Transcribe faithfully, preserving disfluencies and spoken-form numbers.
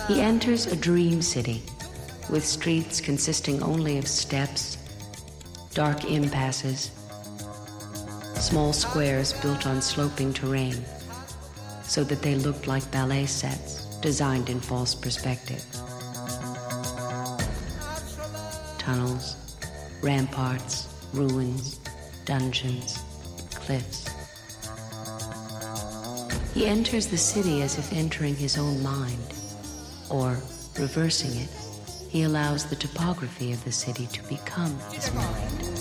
He enters a dream city with streets consisting only of steps, dark impasses, small squares built on sloping terrain so that they looked like ballet sets designed in false perspective. Tunnels, ramparts, ruins, dungeons, cliffs. He enters the city as if entering his own mind, or, reversing it, he allows the topography of the city to become his mind.